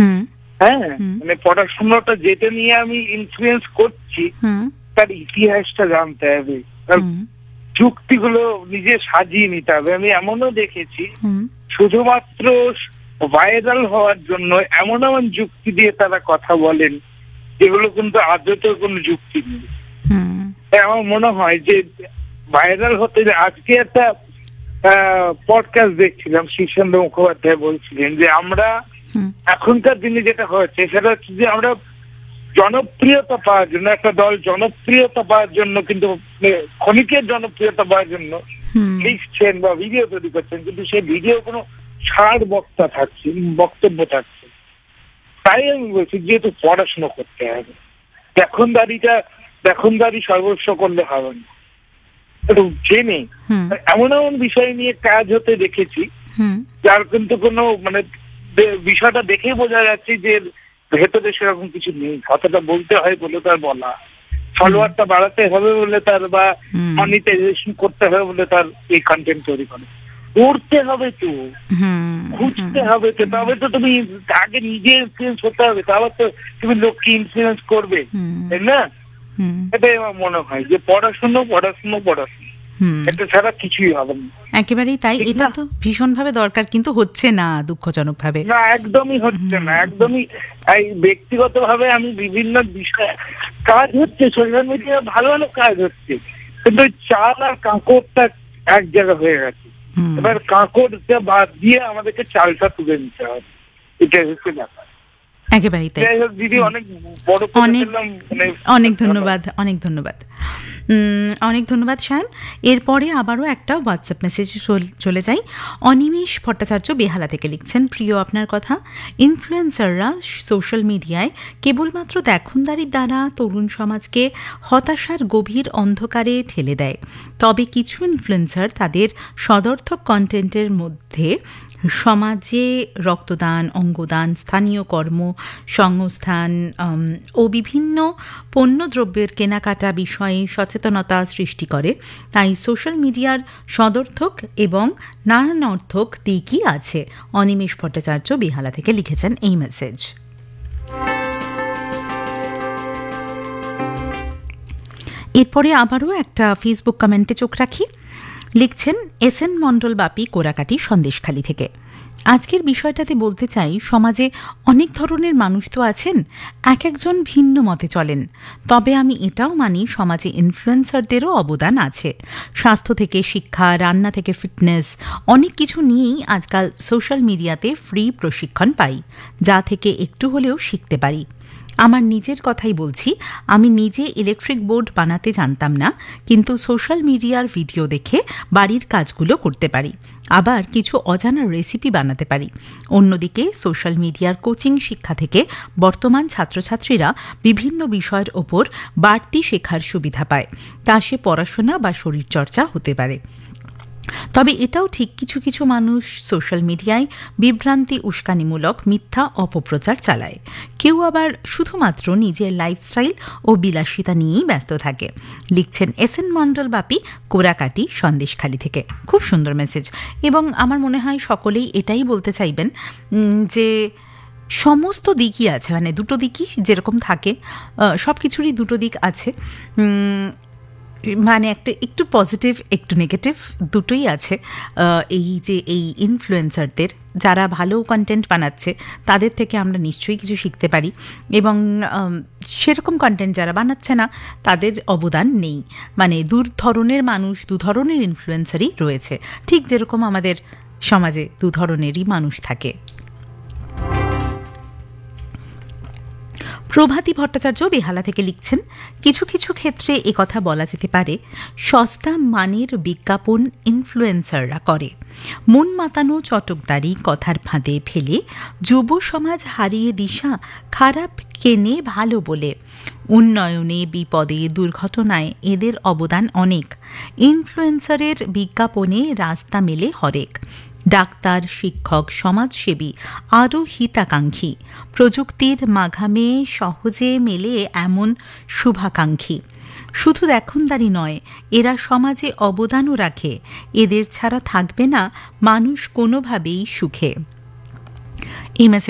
হ্যাঁ, মানে পড়াশোনাটা যেটা নিয়ে আমি ইনফ্লুয়েন্স করছি তার ইতিহাসটা জানতে হবে, তার যুক্তিগুলো নিজে সাজিয়ে নিতে হবে। আমি এমনও দেখেছি শুধুমাত্র ভাইরাল হওয়ার জন্য এমন এমন যুক্তি দিয়ে তারা কথা বলেন যেগুলো কিন্তু আদতে কোনো যুক্তি নেই। আমার মনে হয় যে ভাইরাল হতে, আজকে একটা পডকাস্ট দেখছিলাম, শীর্ষেন্দু মুখোপাধ্যায় বলছিলেন যে আমরা এখনকার দিনে যেটা হয়েছে সেটা হচ্ছে যে আমরা জনপ্রিয়তা পাওয়ার জন্য, একটা দল জনপ্রিয়তা পাওয়ার জন্য কিন্তু ক্ষণিকের জনপ্রিয়তা পাওয়ার জন্য লিখছেন বা ভিডিও তৈরি করছেন, কিন্তু সেই ভিডিও কোনো সার বক্তব্য থাকছে। তাই আমি বলছি যেহেতু পড়াশোনা করতে হবে, দেখনদারি সর্বস্ব করলে হবে না, একটু জেনে এমন এমন বিষয় নিয়ে কাজ হতে দেখেছি যার কিন্তু কোনো মানে বিষয়টা দেখেই বোঝা যাচ্ছে যে ভেতরে সেরকম কিছু নেই। কথাটা বলতে হয় বলে তার বলা, ফলোয়ারটা বাড়াতে হবে বলে তার, বা মনিটাইজেশন করতে হবে বলে তার এই কন্টেন্ট তৈরি করে। পড়তে হবে তো, খুঁজতে হবে তো, তবে তো তুমি আগে নিজে ইনফ্লুয়েন্স হতে হবে, তবে তো তুমি লোককে ইনফ্লুয়েন্স করবে, তাই না? এটাই আমার মনে হয় যে পড়াশুনো এটা ছাড়া কিছুই হবে না। একেবারেই তাই। এটা তো ভীষণভাবে দরকার, কিন্তু হচ্ছে না দুঃখজনক ভাবে। না, একদমই হচ্ছে না, একদমই। এই ব্যক্তিগত ভাবে আমি বিভিন্ন বিষয়ে কাজ হচ্ছে, সোশ্যাল মিডিয়া ভালো ভালো কাজ হচ্ছে, কিন্তু চাল আর কাঁকড়টা এক জায়গা হয়ে গেছে। এবার কাঁকড়টা বাদ দিয়ে আমাদেরকে চালটা তুলে নিতে হবে, এটা হচ্ছে ব্যাপার। একেবারেই তাই। দিদি অনেক বড় অনেক ধন্যবাদ, অনেক ধন্যবাদ শায়ন। এরপরে আবারও একটা হোয়াটসঅ্যাপ মেসেজ চলে যাই। অনিমেষ ভট্টাচার্য বেহালা থেকে লিখছেন, প্রিয় আপনার কথা, ইনফ্লুয়েন্সাররা সোশ্যাল মিডিয়ায় কেবলমাত্র দেখনদারির দ্বারা তরুণ সমাজকে হতাশার গভীর অন্ধকারে ঠেলে দেয়। তবে কিছু ইনফ্লুয়েন্সার তাদের সদর্থক কন্টেন্টের মধ্যে সমাজে রক্তদান, অঙ্গদান, স্থানীয় কর্মসংস্থান ও বিভিন্ন পণ্যদ্রব্যের কেনাকাটা বিষয়ে সচেতনতা সৃষ্টি করে। তাই সোশ্যাল মিডিয়ার সদর্থক এবং নানানর্থক দিকই আছে। অনিমেষ ভট্টাচার্য বেহালা থেকে লিখেছেন এই মেসেজ। এরপরে আবারও একটা ফেসবুক কমেন্টে চোখ রাখি। লিখছেন SN মণ্ডল বাপি, কোরাকাটি, সন্দেশখালী থেকে। আজকের বিষয়টাতে বলতে চাই, সমাজে অনেক ধরনের মানুষ তো আছেন, এক একজন ভিন্ন মতে চলেন। তবে আমি এটাও মানি সমাজে ইনফ্লুয়েন্সারদেরও অবদান আছে। স্বাস্থ্য থেকে শিক্ষা, রান্না থেকে ফিটনেস, অনেক কিছু নিয়েই আজকাল সোশ্যাল মিডিয়াতে ফ্রি প্রশিক্ষণ পাই, যা থেকে একটু হলেও শিখতে পারি। আমার নিজের কথাই বলছি, আমি নিজে ইলেকট্রিক বোর্ড বানাতে জানতাম না, কিন্তু সোশ্যাল মিডিয়ার ভিডিও দেখে বাড়ির কাজগুলো করতে পারি, আবার কিছু অজানা রেসিপি বানাতে পারি। অন্যদিকে সোশ্যাল মিডিয়ার কোচিং শিক্ষা থেকে বর্তমান ছাত্রছাত্রীরা বিভিন্ন বিষয়ের ওপর বাড়তি শেখার সুবিধা পায়, তা সে পড়াশোনা বা শরীরচর্চা হতে পারে। তবে এটাও ঠিক, কিছু কিছু মানুষ সোশ্যাল মিডিয়ায় বিভ্রান্তি, উস্কানিমূলক মিথ্যা অপপ্রচার চালায়। কেউ আবার শুধুমাত্র নিজের লাইফস্টাইল ও বিলাসিতা নিয়েই ব্যস্ত থাকে। লিখছেন SN মণ্ডল বাপি, কোরাকাটি, সন্দেশখালী থেকে। খুব সুন্দর মেসেজ, এবং আমার মনে হয় সকলেই এটাই বলতে চাইবেন যে সমস্ত দিকই আছে, মানে দুটো দিকই যেরকম থাকে, সব কিছুরই দুটো দিক আছে। মানে একটু পজিটিভ, একটু নেগেটিভ, দুটোই আছে। এই ইনফ্লুয়েন্সারদের, যারা ভালো কন্টেন্ট বানাচ্ছে, তাদের থেকে আমরা নিশ্চয়ই কিছু শিখতে পারি, এবং সেরকম কন্টেন্ট যারা বানাচ্ছে না তাদের অবদান নেই। মানে দু ধরনের মানুষ, দু ধরনের ইনফ্লুয়েন্সারই রয়েছে, ঠিক যেরকম আমাদের সমাজে দু ধরনেরই মানুষ থাকে। প্রভাতী ভট্টাচার্য বেহালা থেকে লিখছেন, কিছু কিছু ক্ষেত্রে একথা বলা যেতে পারে, সস্তা মানের বিজ্ঞাপন ইনফ্লুয়েন্সাররা করে। মন মাতানো চটকদারি কথার ফাঁদে ফেলে যুব সমাজ হারিয়ে দিশা, খারাপ কেনে ভালো বলে। উন্নয়নে, বিপদে, দুর্ঘটনায় এদের অবদান অনেক। ইনফ্লুয়েন্সারের বিজ্ঞাপনে রাস্তা মেলে হরেক। ডাক্তার, শিক্ষক, সমাজসেবী, আরও হিতাকাঙ্ক্ষী। প্রযুক্তির মাঘামে সহজে মেলে এমন শুভাকাঙ্ক্ষী। শুধু দেখনদারি নয়, এরা সমাজে অবদানও রাখে। এদের ছাড়া থাকবে না মানুষ কোনোভাবেই সুখে। এই